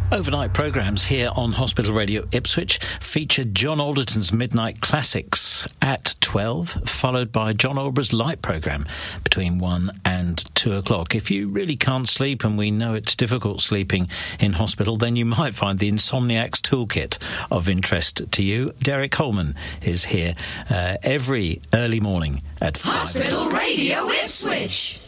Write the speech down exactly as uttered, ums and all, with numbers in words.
Overnight programmes here on Hospital Radio Ipswich feature John Alderton's Midnight Classics at twelve, followed by John Alborough's Light programme between one and two o'clock. If you really can't sleep, and we know it's difficult sleeping in hospital, then you might find the Insomniac's Toolkit of interest to you. Derek Holman is here uh, every early morning at five. Hospital Radio Ipswich.